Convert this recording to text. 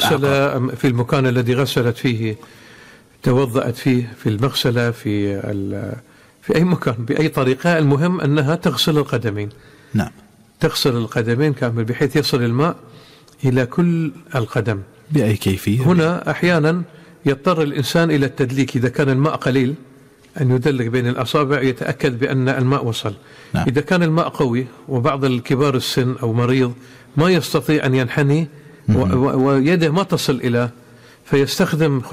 غسل في المكان الذي غسلت فيه، توضأت فيه، في المغسلة، في أي مكان بأي طريقة، المهم أنها تغسل القدمين. نعم. تغسل القدمين كامل بحيث يصل الماء إلى كل القدم. بأي كيفية؟ هنا أحيانا يضطر الإنسان إلى التدليك، إذا كان الماء قليل أن يدلك بين الأصابع يتأكد بأن الماء وصل. نعم. إذا كان الماء قوي وبعض الكبار السن أو مريض ما يستطيع أن ينحني ويده ما تصل إلى، فيستخدم